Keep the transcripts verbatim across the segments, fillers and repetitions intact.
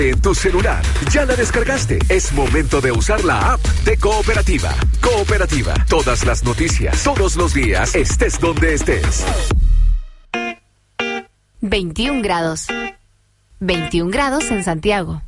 En tu celular, ya la descargaste. Es momento de usar la app de Cooperativa. Cooperativa, todas las noticias, todos los días, estés donde estés. veintiún grados. veintiún grados en Santiago.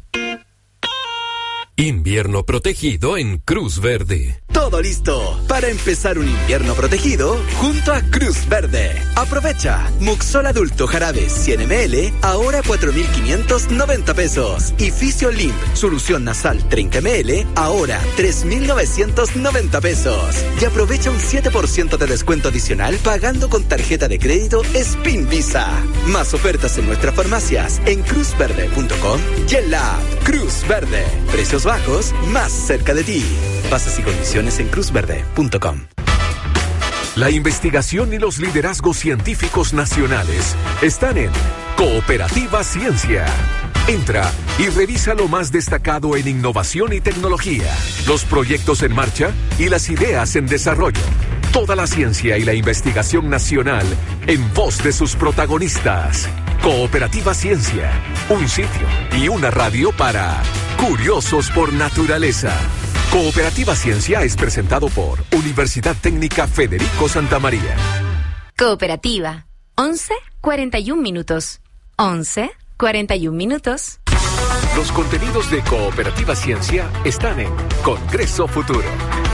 Invierno protegido en Cruz Verde. Todo listo para empezar un invierno protegido junto a Cruz Verde. Aprovecha Muxol adulto jarabe cien mililitros, ahora cuatro mil quinientos noventa pesos. Y Fisiolink solución nasal treinta mililitros, ahora tres mil novecientos noventa pesos. Y aprovecha un siete por ciento de descuento adicional pagando con tarjeta de crédito Spin Visa. Más ofertas en nuestras farmacias en cruz verde punto com y en la app Cruz Verde. Precios bajos más cerca de ti. Bases y condiciones en cruz verde punto com. La investigación y los liderazgos científicos nacionales están en Cooperativa Ciencia. Entra y revisa lo más destacado en innovación y tecnología, los proyectos en marcha y las ideas en desarrollo. Toda la ciencia y la investigación nacional en voz de sus protagonistas. Cooperativa Ciencia, un sitio y una radio para curiosos por naturaleza. Cooperativa Ciencia es presentado por Universidad Técnica Federico Santa María. Cooperativa, once cuarenta y un minutos. once cuarenta y un minutos. Los contenidos de Cooperativa Ciencia están en Congreso Futuro.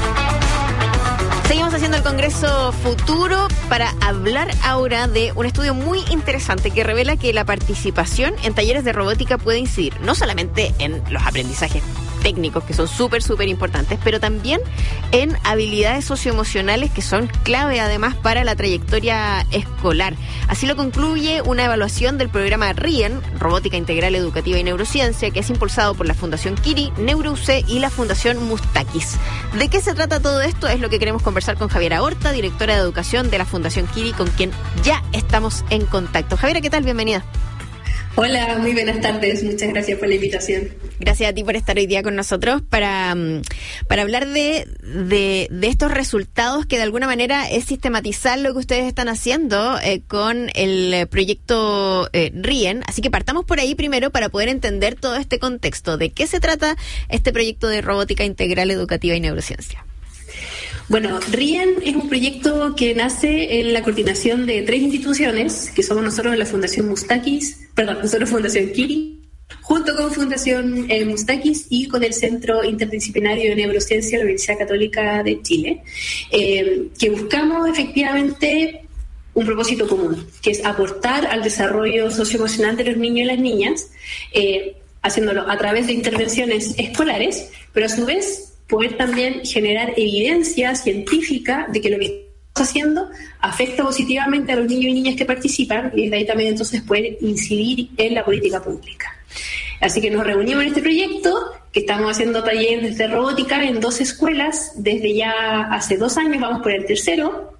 Seguimos haciendo el Congreso Futuro para hablar ahora de un estudio muy interesante que revela que la participación en talleres de robótica puede incidir no solamente en los aprendizajes técnicos, que son súper, súper importantes, pero también en habilidades socioemocionales que son clave además para la trayectoria escolar. Así lo concluye una evaluación del programa RIEN, Robótica Integral Educativa y Neurociencia, que es impulsado por la Fundación Kiri, NeuroUC y la Fundación Mustakis. ¿De qué se trata todo esto? Es lo que queremos conversar con Javiera Horta, directora de Educación de la Fundación Kiri, con quien ya estamos en contacto. Javiera, ¿qué tal? Bienvenida. Hola, muy buenas tardes. Muchas gracias por la invitación. Gracias a ti por estar hoy día con nosotros para, para hablar de, de, de estos resultados que de alguna manera es sistematizar lo que ustedes están haciendo eh, con el proyecto eh, RIEN. Así que partamos por ahí primero para poder entender todo este contexto. ¿De qué se trata este proyecto de robótica integral educativa y neurociencia? Bueno, RIEN es un proyecto que nace en la coordinación de tres instituciones, que somos nosotros la Fundación Mustakis, perdón, nosotros Fundación Kiri, junto con Fundación eh, Mustakis y con el Centro Interdisciplinario de Neurociencia de la Universidad Católica de Chile, eh, que buscamos efectivamente un propósito común, que es aportar al desarrollo socioemocional de los niños y las niñas, eh, haciéndolo a través de intervenciones escolares, pero a su vez poder también generar evidencia científica de que lo que estamos haciendo afecta positivamente a los niños y niñas que participan y desde ahí también entonces poder incidir en la política pública. Así que nos reunimos en este proyecto, que estamos haciendo talleres de robótica en dos escuelas, desde ya hace dos años, vamos por el tercero,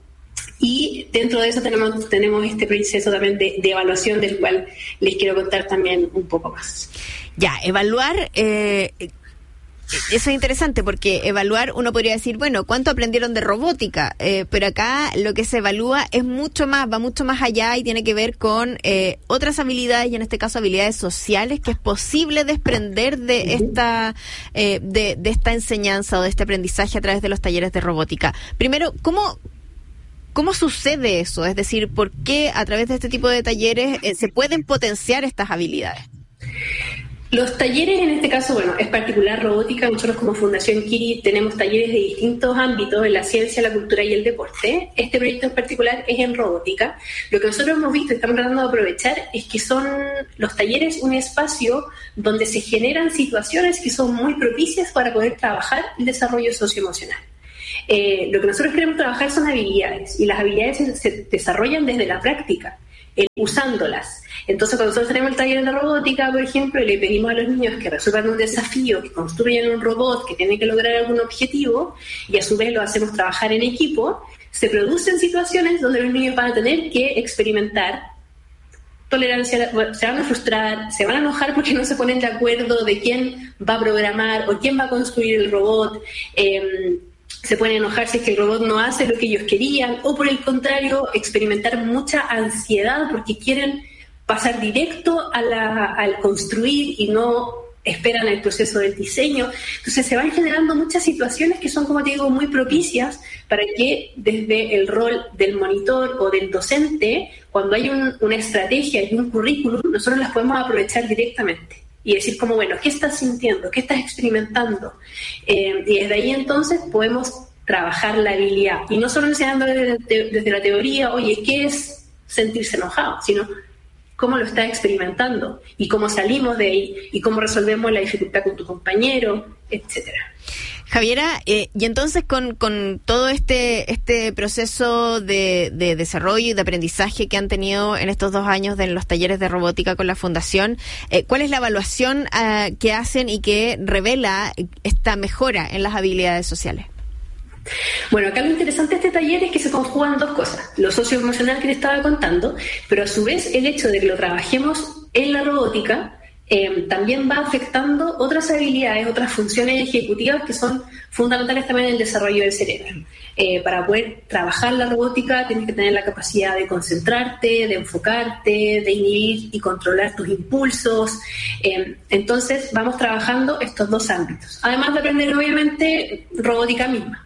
y dentro de eso tenemos, tenemos este proceso también de, de evaluación, del cual les quiero contar también un poco más. Ya, evaluar... Eh... Eso es interesante porque evaluar, uno podría decir, bueno, ¿cuánto aprendieron de robótica? Eh, pero acá lo que se evalúa es mucho más, va mucho más allá y tiene que ver con eh, otras habilidades, y en este caso habilidades sociales, que es posible desprender de esta eh, de, de esta enseñanza o de este aprendizaje a través de los talleres de robótica. Primero, ¿cómo, cómo sucede eso? Es decir, ¿por qué a través de este tipo de talleres eh, se pueden potenciar estas habilidades? Los talleres, en este caso, bueno, es particular robótica. Nosotros como Fundación Kiri tenemos talleres de distintos ámbitos, en la ciencia, la cultura y el deporte. Este proyecto en particular es en robótica. Lo que nosotros hemos visto y estamos tratando de aprovechar es que son los talleres un espacio donde se generan situaciones que son muy propicias para poder trabajar el desarrollo socioemocional. Eh, lo que nosotros queremos trabajar son habilidades, y las habilidades se, se desarrollan desde la práctica, eh, usándolas. Entonces, cuando nosotros tenemos el taller de robótica, por ejemplo, y le pedimos a los niños que resuelvan un desafío, que construyan un robot que tiene que lograr algún objetivo, y a su vez lo hacemos trabajar en equipo, se producen situaciones donde los niños van a tener que experimentar tolerancia, se van a frustrar, se van a enojar porque no se ponen de acuerdo de quién va a programar o quién va a construir el robot, eh, se pueden enojar si es que el robot no hace lo que ellos querían, o por el contrario, experimentar mucha ansiedad porque quieren pasar directo a la, al construir y no esperan el proceso del diseño. Entonces se van generando muchas situaciones que son, como te digo, muy propicias para que desde el rol del monitor o del docente, cuando hay un, una estrategia y un currículum, nosotros las podemos aprovechar directamente y decir como, bueno, ¿qué estás sintiendo? ¿Qué estás experimentando? Eh, y desde ahí entonces podemos trabajar la habilidad. Y no solo enseñando desde, desde la teoría, oye, ¿qué es sentirse enojado? Sino cómo lo estás experimentando y cómo salimos de ahí y cómo resolvemos la dificultad con tu compañero, etcétera. Javiera, eh, y entonces con, con todo este este proceso de, de desarrollo y de aprendizaje que han tenido en estos dos años de los talleres de robótica con la Fundación, eh, ¿cuál es la evaluación eh, que hacen y que revela esta mejora en las habilidades sociales? Bueno, acá lo interesante de este taller es que se conjugan dos cosas, lo socioemocional que te estaba contando, pero a su vez el hecho de que lo trabajemos en la robótica eh, también va afectando otras habilidades, otras funciones ejecutivas que son fundamentales también en el desarrollo del cerebro. Eh, para poder trabajar la robótica tienes que tener la capacidad de concentrarte, de enfocarte, de inhibir y controlar tus impulsos. Eh, entonces vamos trabajando estos dos ámbitos, además de aprender obviamente robótica misma.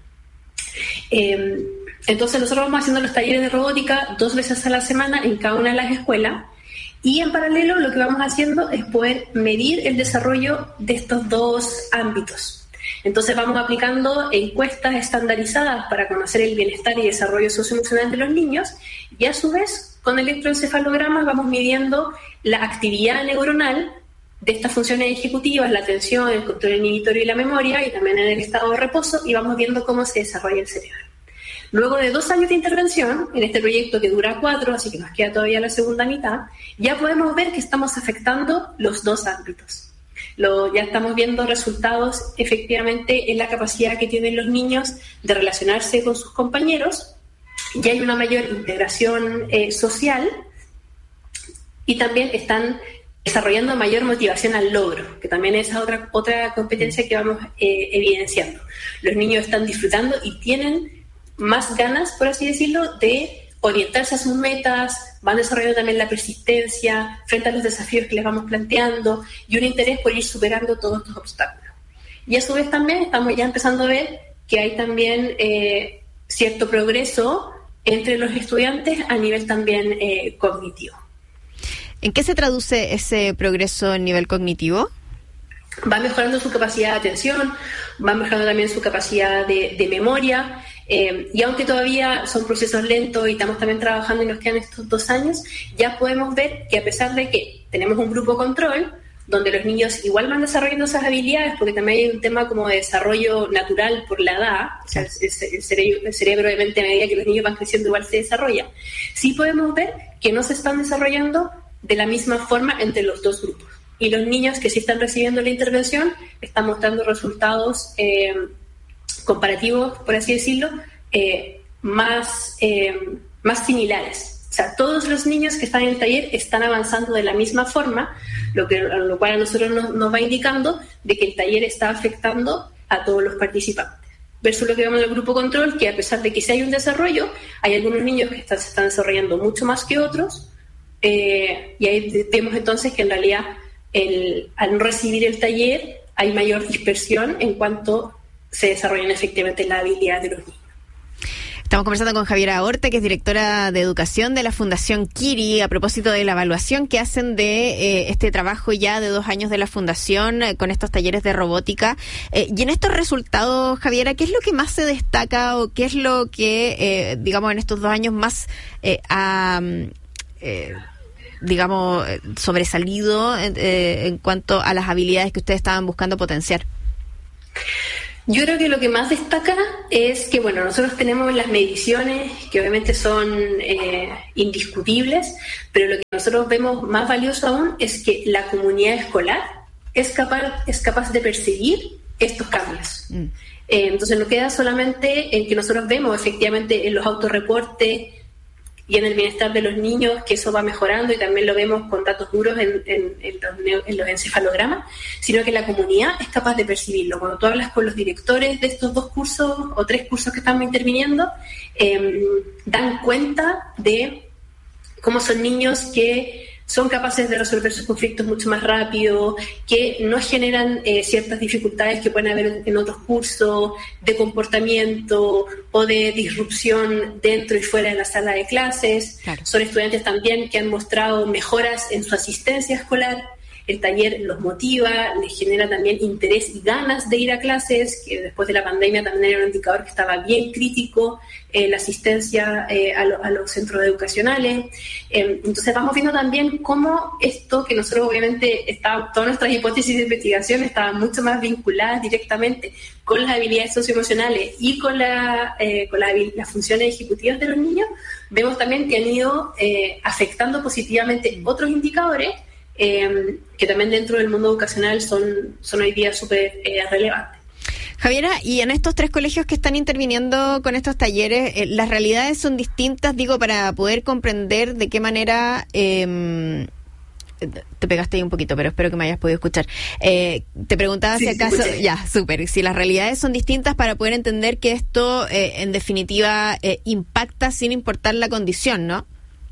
Eh, entonces nosotros vamos haciendo los talleres de robótica dos veces a la semana en cada una de las escuelas y en paralelo lo que vamos haciendo es poder medir el desarrollo de estos dos ámbitos. Entonces vamos aplicando encuestas estandarizadas para conocer el bienestar y desarrollo socioemocional de los niños y a su vez con electroencefalogramas vamos midiendo la actividad neuronal de estas funciones ejecutivas, la atención, el control inhibitorio y la memoria, y también en el estado de reposo, y vamos viendo cómo se desarrolla el cerebro. Luego de dos años de intervención, en este proyecto que dura cuatro, así que nos queda todavía la segunda mitad, ya podemos ver que estamos afectando los dos ámbitos. Lo, ya estamos viendo resultados efectivamente en la capacidad que tienen los niños de relacionarse con sus compañeros, ya hay una mayor integración eh, social, y también están desarrollando mayor motivación al logro, que también es otra, otra competencia que vamos eh, evidenciando. Los niños están disfrutando y tienen más ganas, por así decirlo, de orientarse a sus metas, van desarrollando también la persistencia frente a los desafíos que les vamos planteando y un interés por ir superando todos estos obstáculos. Y a su vez también estamos ya empezando a ver que hay también eh, cierto progreso entre los estudiantes a nivel también eh, cognitivo. ¿En qué se traduce ese progreso en nivel cognitivo? Va mejorando su capacidad de atención, va mejorando también su capacidad de, de memoria, eh, y aunque todavía son procesos lentos y estamos también trabajando y nos quedan estos dos años, ya podemos ver que a pesar de que tenemos un grupo control, donde los niños igual van desarrollando esas habilidades, porque también hay un tema como de desarrollo natural por la edad, o sea, el, el, cerebro, el cerebro obviamente a medida que los niños van creciendo igual se desarrolla, sí podemos ver que no se están desarrollando de la misma forma entre los dos grupos. Y los niños que sí están recibiendo la intervención están mostrando resultados eh, comparativos, por así decirlo, eh, más, eh, más similares. O sea, todos los niños que están en el taller están avanzando de la misma forma, lo, que, lo cual a nosotros nos, nos va indicando de que el taller está afectando a todos los participantes. Versus lo que vemos en el grupo control, que a pesar de que sí hay un desarrollo, hay algunos niños que están, se están desarrollando mucho más que otros, eh, y ahí vemos entonces que en realidad el, al no recibir el taller hay mayor dispersión en cuanto se desarrollan efectivamente las habilidades de los niños. Estamos conversando con Javiera Horta, que es directora de educación de la Fundación Kiri, a propósito de la evaluación que hacen de eh, este trabajo ya de dos años de la Fundación eh, con estos talleres de robótica. Eh, y en estos resultados, Javiera, ¿qué es lo que más se destaca o qué es lo que, eh, digamos, en estos dos años más eh, ha, eh, digamos, sobresalido eh, en cuanto a las habilidades que ustedes estaban buscando potenciar? Yo creo que lo que más destaca es que, bueno, nosotros tenemos las mediciones que obviamente son eh, indiscutibles, pero lo que nosotros vemos más valioso aún es que la comunidad escolar es capaz, es capaz de percibir estos cambios. Mm. Eh, entonces no queda solamente en que nosotros vemos efectivamente en los autorreportes y en el bienestar de los niños, que eso va mejorando, y también lo vemos con datos duros en, en, en, los, en los encefalogramas, sino que la comunidad es capaz de percibirlo. Cuando tú hablas con los directores de estos dos cursos o tres cursos que estamos interviniendo, eh, dan cuenta de cómo son niños que son capaces de resolver sus conflictos mucho más rápido, que no generan eh, ciertas dificultades que pueden haber en otros cursos de comportamiento o de disrupción dentro y fuera de la sala de clases. Claro. Son estudiantes también que han mostrado mejoras en su asistencia escolar. El taller los motiva, les genera también interés y ganas de ir a clases, que después de la pandemia también era un indicador que estaba bien crítico, eh, la asistencia eh, a, lo, a los centros educacionales. Eh, entonces vamos viendo también cómo esto, que nosotros obviamente, está, todas nuestras hipótesis de investigación estaban mucho más vinculadas directamente con las habilidades socioemocionales y con, la, eh, con la, las funciones ejecutivas de los niños, vemos también que han ido eh, afectando positivamente otros indicadores, Eh, que también dentro del mundo educacional son, son hoy día súper eh, relevantes. Javiera, y en estos tres colegios que están interviniendo con estos talleres, eh, ¿las realidades son distintas, digo, para poder comprender de qué manera... Eh, te pegaste ahí un poquito, pero espero que me hayas podido escuchar. Eh, te preguntaba sí, si acaso... Sí, ya, súper. Si las realidades son distintas para poder entender que esto, eh, en definitiva, eh, impacta sin importar la condición, ¿no?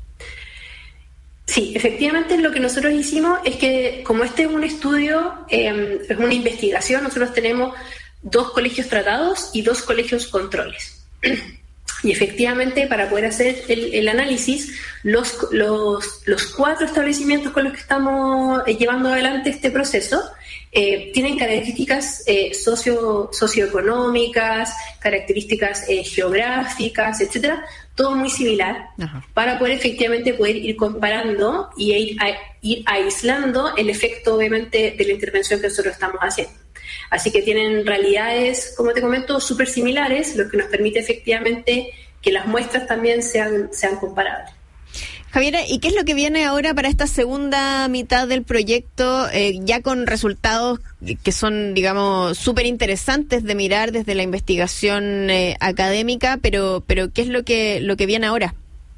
Sí, efectivamente lo que nosotros hicimos es que, como este es un estudio, eh, es una investigación, nosotros tenemos dos colegios tratados y dos colegios controles. Y efectivamente, para poder hacer el, el análisis, los, los, los cuatro establecimientos con los que estamos eh, llevando adelante este proceso eh, tienen características eh, socio, socioeconómicas, características eh, geográficas, etcétera, todo muy similar. Ajá. Para poder efectivamente poder ir comparando y ir, a, ir aislando el efecto, obviamente, de la intervención que nosotros estamos haciendo. Así que tienen realidades, como te comento, súper similares, lo que nos permite efectivamente que las muestras también sean, sean comparables. Javiera, ¿y qué es lo que viene ahora para esta segunda mitad del proyecto, eh, ya con resultados que son, digamos, súper interesantes de mirar desde la investigación eh, académica, pero pero qué es lo que lo que viene ahora?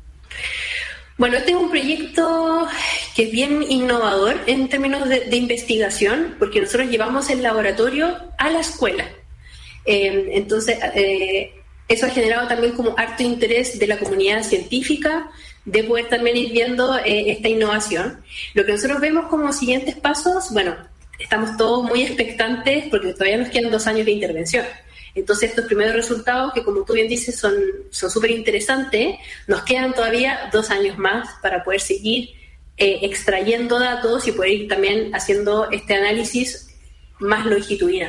Bueno, este es un proyecto que es bien innovador en términos de, de investigación, porque nosotros llevamos el laboratorio a la escuela. Eh, entonces, eh, eso ha generado también como harto interés de la comunidad científica, de poder también ir viendo eh, esta innovación. Lo que nosotros vemos como siguientes pasos, bueno, estamos todos muy expectantes porque todavía nos quedan dos años de intervención. Entonces, estos primeros resultados, que como tú bien dices, son son súper interesantes, nos quedan todavía dos años más para poder seguir eh, extrayendo datos y poder ir también haciendo este análisis más longitudinal.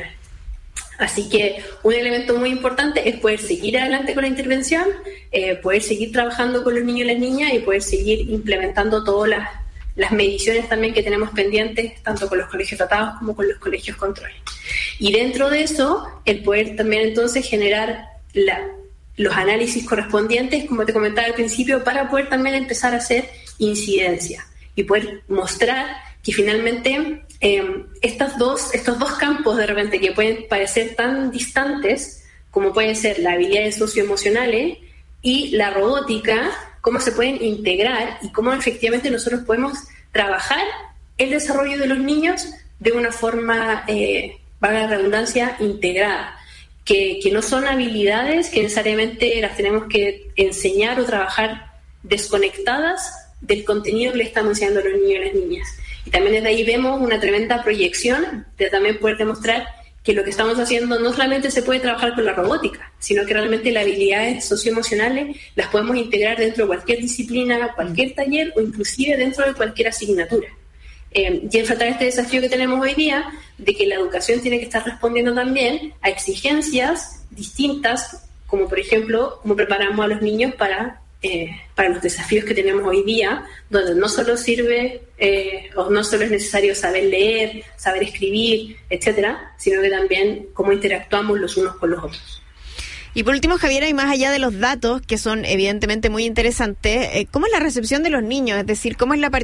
Así que un elemento muy importante es poder seguir adelante con la intervención, eh, poder seguir trabajando con los niños y las niñas y poder seguir implementando todas las, las mediciones también que tenemos pendientes, tanto con los colegios tratados como con los colegios controles. Y dentro de eso, el poder también entonces generar la, los análisis correspondientes, como te comentaba al principio, para poder también empezar a hacer incidencia y poder mostrar que finalmente eh, estas dos, estos dos campos de repente que pueden parecer tan distantes, como pueden ser las habilidades socioemocionales y la robótica, cómo se pueden integrar y cómo efectivamente nosotros podemos trabajar el desarrollo de los niños de una forma, eh, valga la redundancia, integrada. Que, que no son habilidades que necesariamente las tenemos que enseñar o trabajar desconectadas del contenido que le estamos enseñando a los niños y las niñas. Y también desde ahí vemos una tremenda proyección de también poder demostrar que lo que estamos haciendo no solamente se puede trabajar con la robótica, sino que realmente las habilidades socioemocionales las podemos integrar dentro de cualquier disciplina, cualquier taller o inclusive dentro de cualquier asignatura. Eh, y enfrentar este desafío que tenemos hoy día de que la educación tiene que estar respondiendo también a exigencias distintas, como por ejemplo, cómo preparamos a los niños para... Eh, para los desafíos que tenemos hoy día, donde no solo sirve eh, o no solo es necesario saber leer, saber escribir, etcétera, sino que también cómo interactuamos los unos con los otros. Y por último, Javiera, y más allá de los datos, que son evidentemente muy interesantes, eh, ¿cómo es la recepción de los niños? Es decir, ¿cómo es la participación